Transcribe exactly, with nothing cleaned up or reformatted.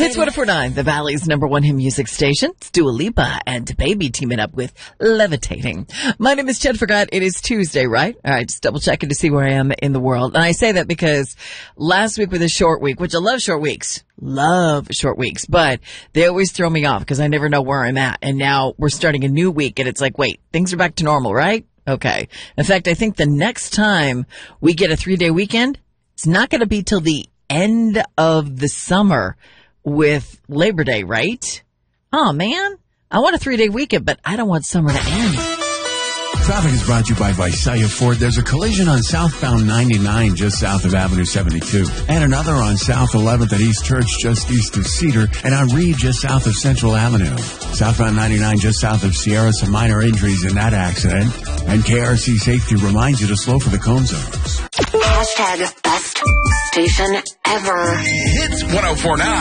Hits one oh four point nine, the Valley's number one hit music station. It's Dua Lipa and Baby teaming up with Levitating. My name is Jennifer Gott. It is Tuesday, right? All right, just double checking to see where I am in the world. And I say that because last week was a short week, which I love short weeks. Love short weeks, but they always throw me off because I never know where I'm at. And now we're starting a new week and it's like, wait, things are back to normal, right? Okay. In fact, I think the next time we get a three day weekend, it's not going to be till the end of the summer with Labor Day, right? Oh man, I want a three day weekend, but I don't want summer to end. Traffic is brought to you by Visalia Ford. There's a collision on southbound ninety-nine just south of Avenue seventy-two. And another on South eleventh at East Church just east of Cedar. And on Reed just south of Central Avenue. Southbound ninety-nine just south of Sierra. Some minor injuries in that accident. And K R C Safety reminds you to slow for the cone zones. Hashtag best station ever. Hits one oh four point nine.